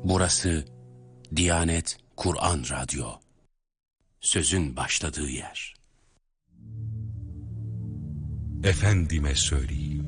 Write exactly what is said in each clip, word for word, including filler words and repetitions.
Burası Diyanet Kur'an Radyo. Sözün başladığı yer. Efendime söyleyeyim.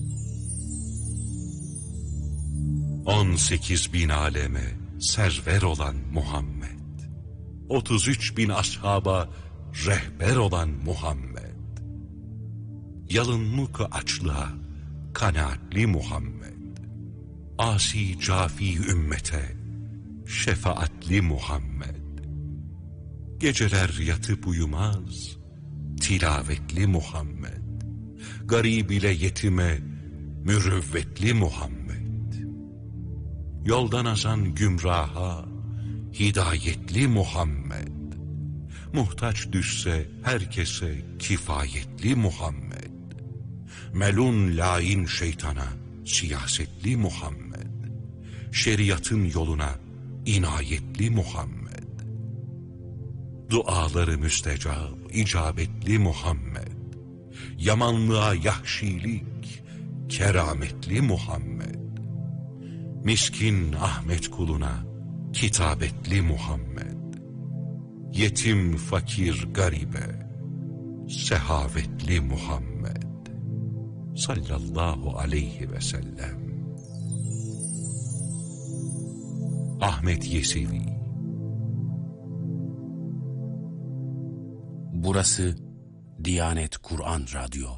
On sekiz bin aleme server olan Muhammed, otuz üç bin ashaba rehber olan Muhammed, yalınlık açlığa kanaatli Muhammed, asi cafi ümmete şefaatli Muhammed, geceler yatıp uyumaz tilavetli Muhammed, garib ile yetime mürüvvetli Muhammed, yoldan azan gümraha hidayetli Muhammed, muhtaç düşse herkese kifayetli Muhammed, melun lain şeytana siyasetli Muhammed, şeriatın yoluna inayetli Muhammed, duaları müstecab icabetli Muhammed, yamanlığa yahşilik kerametli Muhammed, miskin Ahmet kuluna kitabetli Muhammed, yetim fakir garibe sehavetli Muhammed sallallahu aleyhi ve sellem. Ahmet Yesevi. Burası Diyanet Kur'an Radyo.